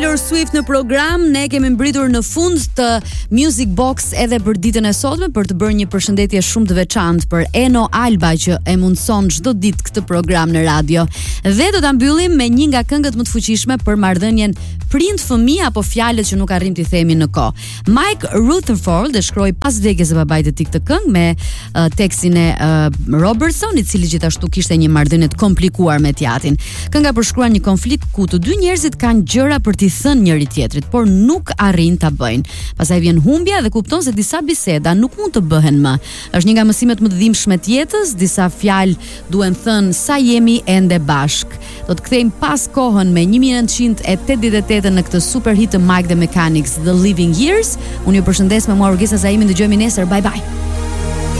Taylor Swift në program. Ne kemi mbritur në fund të Music Box edhe për ditën e sotme për të bërë një përshëndetje shumë të veçantë për Eno Alba që e mundson çdo ditë këtë program në radio. Dhe do ta mbyllim me një nga këngët më të fuqishme për marrëdhënien prind-fëmijë apo fjalët që nuk arrim t'i themi në kohë. Mike Rutherford e shkroi pas vdekjes së babait të tij këtë këngë me tekstin e Robertson, i cili gjithashtu kishte një marrëdhënie të komplikuar me teatrin. Kënga përshkruan një konflikt ku të dy njerëzit kanë gjëra për t'i thënë njëri tjetrit, por nuk arrin ta bëjnë. Pastaj vjen humbja dhe kupton se disa biseda nuk mund të bëhen më. Është një nga mësimet më të dhimbshme të jetës, disa fjalë duhen thënë sa jemi ende bashk. Do të kthejmë pas kohën me 1988 në këtë super hit të Mike the Mechanics, The Living Years. Unë ju përshëndes me mua Urgesa Zaimin, dëgjojmë nesër. Bye bye.